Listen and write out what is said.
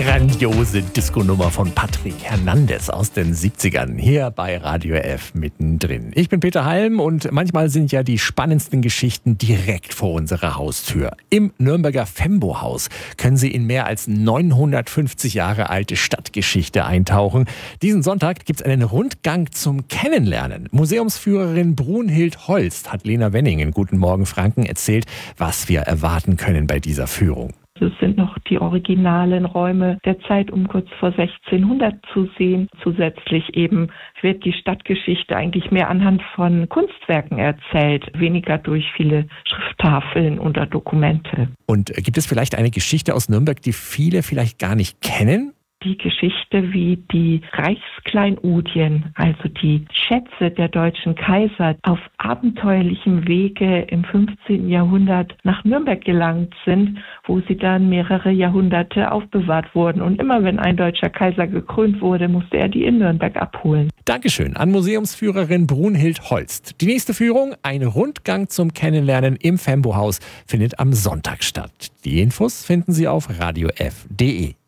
Grandiose Disco-Nummer von Patrick Hernandez aus den 70ern, hier bei Radio F mittendrin. Ich bin Peter Halm und manchmal sind ja die spannendsten Geschichten direkt vor unserer Haustür. Im Nürnberger Fembo-Haus können Sie in mehr als 950 Jahre alte Stadtgeschichte eintauchen. Diesen Sonntag gibt es einen Rundgang zum Kennenlernen. Museumsführerin Brunhild Holst hat Lena Wenning in Guten Morgen Franken erzählt, was wir erwarten können bei dieser Führung. Es sind noch die originalen Räume der Zeit um kurz vor 1600 zu sehen. Zusätzlich eben wird die Stadtgeschichte eigentlich mehr anhand von Kunstwerken erzählt, weniger durch viele Schrifttafeln oder Dokumente. Und gibt es vielleicht eine Geschichte aus Nürnberg, die viele vielleicht gar nicht kennen? Die Geschichte, wie die Reichskleinodien, also die Schätze der deutschen Kaiser, auf abenteuerlichem Wege im 15. Jahrhundert nach Nürnberg gelangt sind, wo sie dann mehrere Jahrhunderte aufbewahrt wurden. Und immer wenn ein deutscher Kaiser gekrönt wurde, musste er die in Nürnberg abholen. Dankeschön an Museumsführerin Brunhild Holst. Die nächste Führung, ein Rundgang zum Kennenlernen im Fembo-Haus, findet am Sonntag statt. Die Infos finden Sie auf radiof.de.